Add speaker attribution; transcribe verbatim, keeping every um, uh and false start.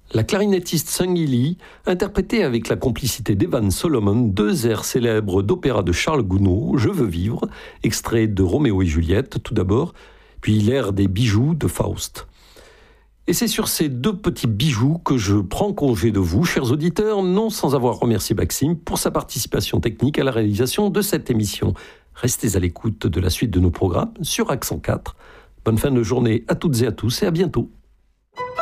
Speaker 1: La clarinettiste Sung-Hee Lee interprétait avec la complicité d'Evan Solomon deux airs célèbres d'opéra de Charles Gounod, Je veux vivre, extrait de Roméo et Juliette tout d'abord, puis l'air des bijoux de Faust. Et c'est sur ces deux petits bijoux que je prends congé de vous, chers auditeurs, non sans avoir remercié Maxime pour sa participation technique à la réalisation de cette émission. Restez à l'écoute de la suite de nos programmes sur Accent quatre. Bonne fin de journée à toutes et à tous et à bientôt.